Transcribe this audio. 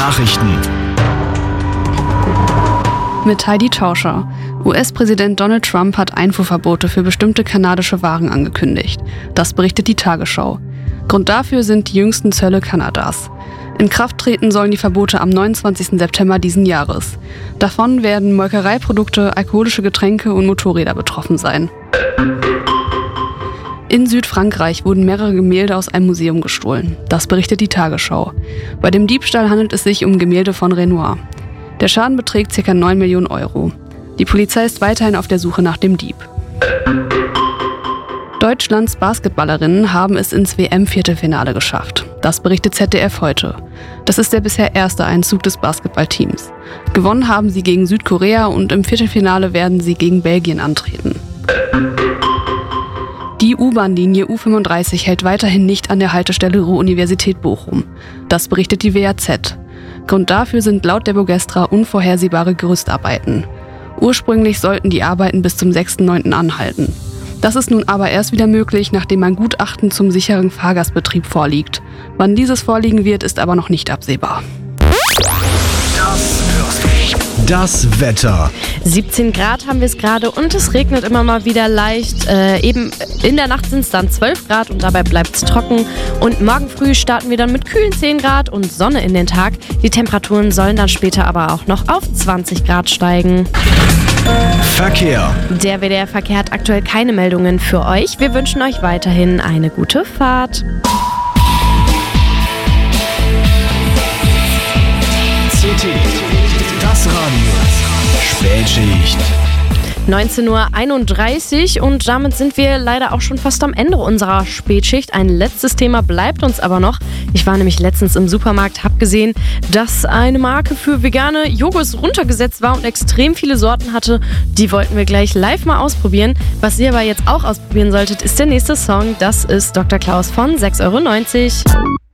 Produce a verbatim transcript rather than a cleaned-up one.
Nachrichten. Mit Heidi Tauscher. U S-Präsident Donald Trump hat Einfuhrverbote für bestimmte kanadische Waren angekündigt. Das berichtet die Tagesschau. Grund dafür sind die jüngsten Zölle Kanadas. In Kraft treten sollen die Verbote am neunundzwanzigsten September diesen Jahres. Davon werden Molkereiprodukte, alkoholische Getränke und Motorräder betroffen sein. In Südfrankreich wurden mehrere Gemälde aus einem Museum gestohlen. Das berichtet die Tagesschau. Bei dem Diebstahl handelt es sich um Gemälde von Renoir. Der Schaden beträgt ca. neun Millionen Euro. Die Polizei ist weiterhin auf der Suche nach dem Dieb. Deutschlands Basketballerinnen haben es ins W M-Viertelfinale geschafft. Das berichtet Z D F heute. Das ist der bisher erste Einzug des Basketballteams. Gewonnen haben sie gegen Südkorea und im Viertelfinale werden sie gegen Belgien antreten. Die U-Bahn-Linie U fünfunddreißig hält weiterhin nicht an der Haltestelle Ruhr-Universität Bochum. Das berichtet die W A Z. Grund dafür sind laut der Bogestra unvorhersehbare Gerüstarbeiten. Ursprünglich sollten die Arbeiten bis zum sechsten neunten anhalten. Das ist nun aber erst wieder möglich, nachdem ein Gutachten zum sicheren Fahrgastbetrieb vorliegt. Wann dieses vorliegen wird, ist aber noch nicht absehbar. Das hörst du. Das Wetter. siebzehn Grad haben wir es gerade und es regnet immer mal wieder leicht. Äh, eben in der Nacht sind es dann zwölf Grad und dabei bleibt es trocken. Und morgen früh starten wir dann mit kühlen zehn Grad und Sonne in den Tag. Die Temperaturen sollen dann später aber auch noch auf zwanzig Grad steigen. Verkehr. Der W D R-Verkehr hat aktuell keine Meldungen für euch. Wir wünschen euch weiterhin eine gute Fahrt. C T. Das Radio. Spätschicht. neunzehn Uhr einunddreißig und damit sind wir leider auch schon fast am Ende unserer Spätschicht. Ein letztes Thema bleibt uns aber noch. Ich war nämlich letztens im Supermarkt, habe gesehen, dass eine Marke für vegane Joghurts runtergesetzt war und extrem viele Sorten hatte. Die wollten wir gleich live mal ausprobieren. Was ihr aber jetzt auch ausprobieren solltet, ist der nächste Song. Das ist Doktor Klaus von sechs Euro neunzig.